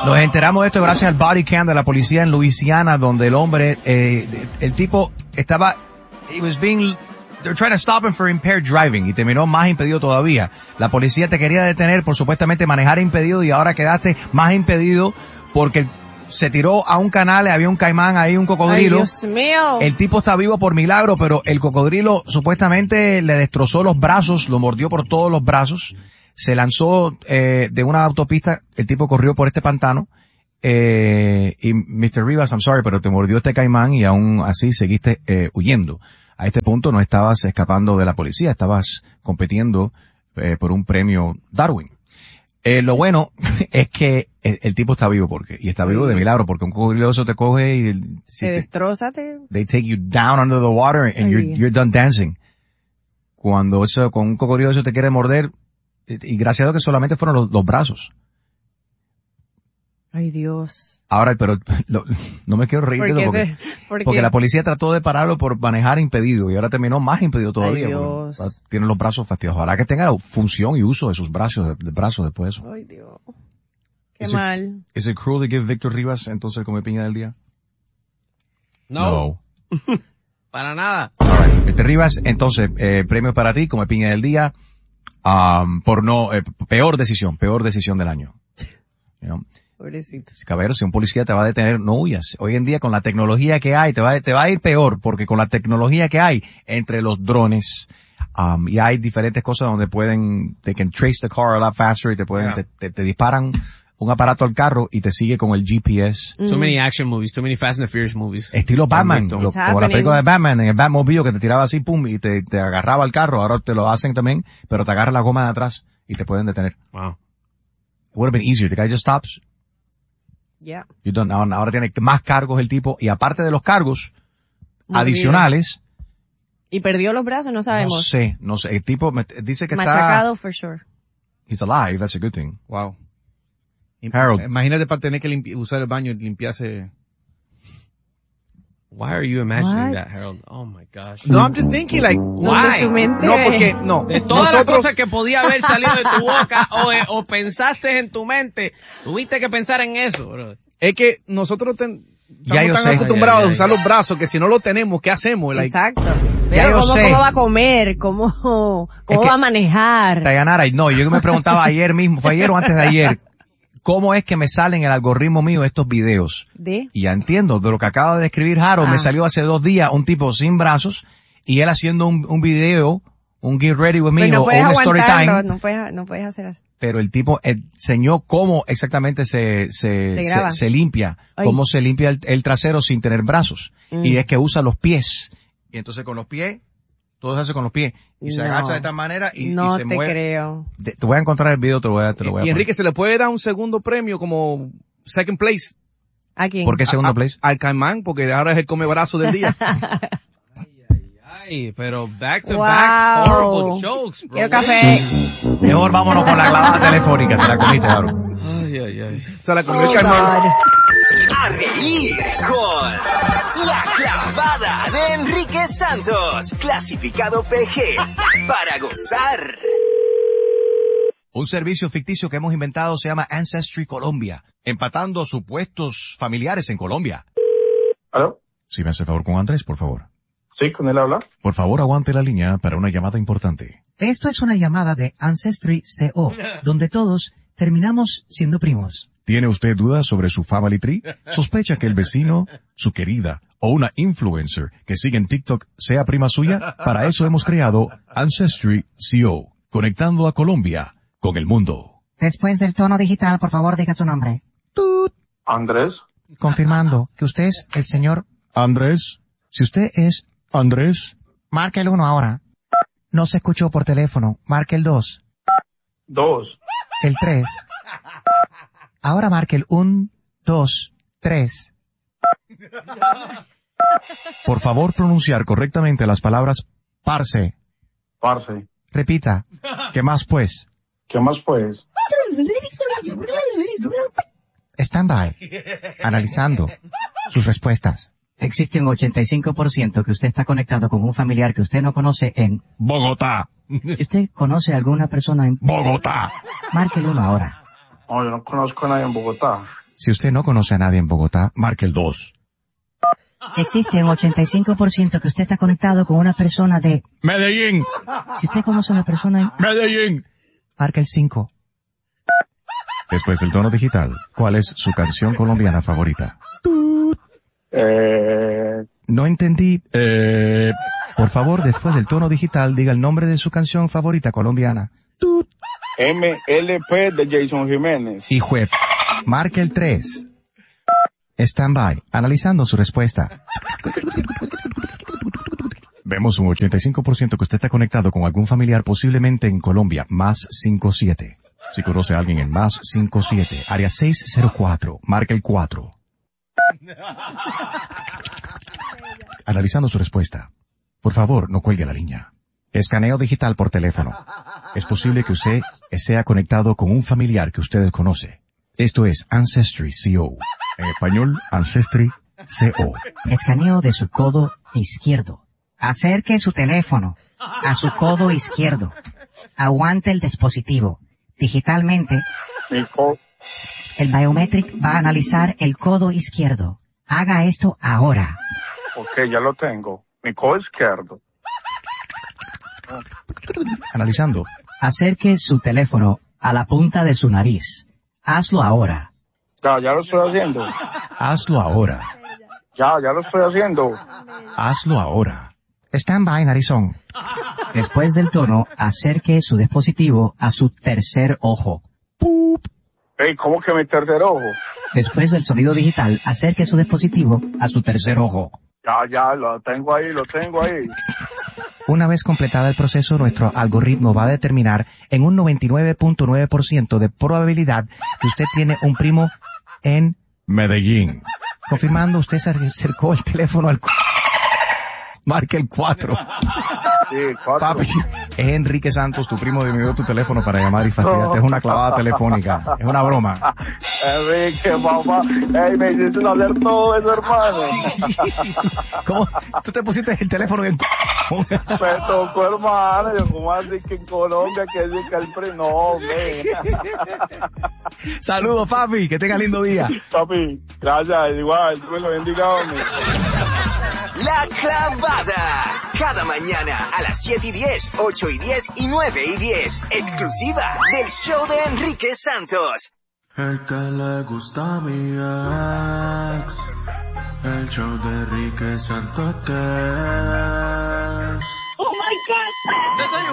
Nos enteramos de esto gracias al body cam de la policía en Luisiana, donde el hombre, el tipo estaba, they're trying to stop him for impaired driving y terminó más impedido todavía. La policía te quería detener por supuestamente manejar impedido y ahora quedaste más impedido porque se tiró a un canal, había un caimán ahí, un cocodrilo. Ay, Dios mío. El tipo está vivo por milagro, pero el cocodrilo supuestamente le destrozó los brazos, lo mordió por todos los brazos. Se lanzó de una autopista, el tipo corrió por este pantano, y Mr. Rivas, I'm sorry, pero te mordió este caimán y aún así seguiste huyendo. A este punto no estabas escapando de la policía, estabas compitiendo por un premio Darwin. Lo bueno es que el tipo está vivo y está vivo de milagro, porque un cocodrilo eso te coge y te destroza. They take you down under the water and you're done dancing. Cuando con un cocodrilo eso te quiere morder, y gracias a Dios que solamente fueron los brazos. Ay, Dios. Ahora, pero no me quiero reír de eso porque la policía trató de pararlo por manejar impedido y ahora terminó más impedido todavía. Ay, Dios. Tiene los brazos fastidiados. Ojalá que tenga función y uso de sus brazos después de eso. Ay, Dios. Qué mal. ¿Es it cruel to give Víctor Rivas entonces el come piña del día? No. Para nada. All right. Rivas, entonces, premio para ti, come piña del día. Peor decisión del año. You know? Pobrecito. Caballero, si un policía te va a detener, no huyas. Hoy en día con la tecnología que hay, te va a ir peor, porque con la tecnología que hay, entre los drones, y hay diferentes cosas donde they can trace the car a lot faster y te disparan un aparato al carro y te sigue con el GPS. Too many action movies, too many Fast and the Furious movies. Estilo Batman, como la película de Batman, en el Batmobile que te tiraba así, pum, y te agarraba al carro. Ahora te lo hacen también, pero te agarra la goma de atrás y te pueden detener. Wow. It would have been easier. The guy just stops. Yeah. Ahora tiene más cargos el tipo, y aparte de los cargos adicionales. ¿Y perdió los brazos? No sabemos. No sé. El tipo dice que machacado, for sure. He's alive, that's a good thing. Wow. Harold. Imagínate para tener que usar el baño y limpiarse. Why are you imagining that, Harold? Oh my gosh. No, I'm just thinking like, why? No, porque, no. De todas las cosas que podía haber salido de tu boca o pensaste en tu mente, tuviste que pensar en eso, bro. Es que nosotros estamos tan acostumbrados a usar los brazos que si no lo tenemos, ¿qué hacemos? Exacto. Pero ¿cómo va a comer? ¿Cómo va a manejar? Dayanara, no, yo me preguntaba ayer mismo, fue ayer o antes de ayer, ¿cómo es que me salen en el algoritmo mío estos videos? Y ya entiendo, de lo que acaba de describir Harold, me salió hace 2 días un tipo sin brazos y él haciendo un video, un Get Ready With Me o un Story Time. No puedes hacer así. Pero el tipo enseñó cómo exactamente se limpia, cómo se limpia el trasero sin tener brazos. Y es que usa los pies. Y entonces con los pies, todo se hace con los pies. Y se agacha de esta manera y se mueve. No te creo. Te voy a encontrar el video, te lo voy a poner. Y Enrique, ¿se le puede dar un segundo premio como second place? ¿A quién? ¿Por qué segundo place? Al caimán, porque ahora es el come brazo del día. Ay, pero back to back horrible jokes, bro. Quiero café. Mejor vámonos con la clavada telefónica, te la comiste, Harold. Ay. Se la comió el caimán. A reír con La Clavada de Enrique Santos, clasificado PG, para gozar. Un servicio ficticio que hemos inventado se llama Ancestry Colombia, empatando supuestos familiares en Colombia. ¿Aló? Si me hace favor con Andrés, por favor. Sí, con él habla. Por favor, aguante la línea para una llamada importante. Esto es una llamada de Ancestry CO, donde todos terminamos siendo primos. ¿Tiene usted dudas sobre su family tree? ¿Sospecha que el vecino, su querida o una influencer que sigue en TikTok sea prima suya? Para eso hemos creado Ancestry CO, conectando a Colombia con el mundo. Después del tono digital, por favor, diga su nombre. Andrés. Confirmando que usted es el señor Andrés. Si usted es Andrés, marque el 1 ahora. No se escuchó por teléfono. Marque el 2. 2. El 3. Ahora marque el 1, 2, 3. Por favor, pronunciar correctamente las palabras parce. Parce. Repita. ¿Qué más pues? ¿Qué más pues? Stand by. Analizando sus respuestas. Existe un 85% que usted está conectado con un familiar que usted no conoce en Bogotá. Si usted conoce a alguna persona en Bogotá. Marque el 1 ahora. No, yo no conozco a nadie en Bogotá. Si usted no conoce a nadie en Bogotá, marque el 2. Existe un 85% que usted está conectado con una persona de Medellín. Si usted conoce a una persona en Medellín. Marca el 5. Después del tono digital, ¿cuál es su canción colombiana favorita? No entendí. Por favor, después del tono digital, diga el nombre de su canción favorita colombiana. MLP de Jason Jiménez. Y juez, marque el 3. Stand by, analizando su respuesta. Vemos un 85% que usted está conectado con algún familiar posiblemente en Colombia, más 57. Si conoce a alguien en más 57, área 604, marca el 4. Analizando su respuesta. Por favor, no cuelgue la línea. Escaneo digital por teléfono. Es posible que usted sea conectado con un familiar que usted conoce. Esto es Ancestry CO. En español, Ancestry CO. Escaneo de su codo izquierdo. Acerque su teléfono a su codo izquierdo. Aguante el dispositivo. Digitalmente, el biometric va a analizar el codo izquierdo. Haga esto ahora. Ok, ya lo tengo. Mi codo izquierdo. Analizando. Acerque su teléfono a la punta de su nariz. Hazlo ahora. Ya lo estoy haciendo. Hazlo ahora. Ya lo estoy haciendo. Hazlo ahora. Stand by, narizón. Después del tono, acerque su dispositivo a su tercer ojo. Ey, ¿cómo que mi tercer ojo? Después del sonido digital, acerque su dispositivo a su tercer ojo. Ya, lo tengo ahí. Una vez completado el proceso, nuestro algoritmo va a determinar en un 99.9% de probabilidad que usted tiene un primo en Medellín. Confirmando, usted se acercó el teléfono al... Marque el 4. Sí, 4. Papi, es Enrique Santos, tu primo, me dio tu teléfono para llamar y fastidiarte. Es una clavada telefónica. Es una broma. Enrique, mamá. Ey, me hiciste hacer todo eso, hermano. ¿Cómo? ¿Tú te pusiste el teléfono en el... Me tocó, hermano. Yo, ¿cómo así que en Colombia que dice que el primo? No, hombre. Saludos, papi. Que tenga lindo día. Papi, gracias. Igual. Dios me lo bendiga, hombre. La Clavada. Cada mañana a las 7:10, 8:10 y 9:10. Exclusiva del show de Enrique Santos. El que le gusta a mi ex. El show de Enrique Santos que es. Oh my God.